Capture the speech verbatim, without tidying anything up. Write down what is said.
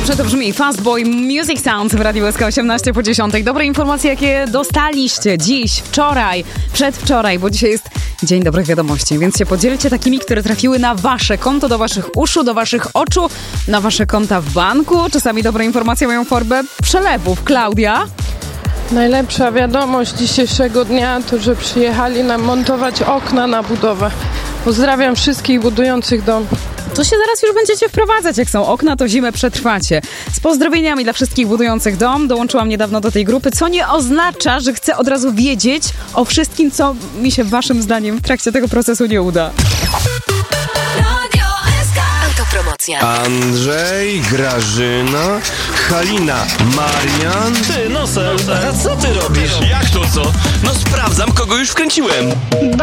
Dobrze to brzmi. Fastboy Music Sounds w Radiu S K osiemnaście po dziesiątej. Dobre informacje, jakie dostaliście dziś, wczoraj, przedwczoraj, bo dzisiaj jest Dzień Dobrych Wiadomości, więc się podzielcie takimi, które trafiły na wasze konto, do waszych uszu, do waszych oczu, na wasze konta w banku. Czasami dobre informacje mają formę przelewów. Klaudia? Najlepsza wiadomość dzisiejszego dnia to, że przyjechali nam montować okna na budowę. Pozdrawiam wszystkich budujących dom. To się zaraz już będziecie wprowadzać. Jak są okna, to zimę przetrwacie. Z pozdrowieniami dla wszystkich budujących dom. Dołączyłam niedawno do tej grupy, co nie oznacza, że chcę od razu wiedzieć o wszystkim, co mi się waszym zdaniem w trakcie tego procesu nie uda. Autopromocja. Andrzej, Grażyna, Halina, Marian. Ty, Nosel, a co ty robisz? Jak to co? No sprawdzam, kogo już wkręciłem.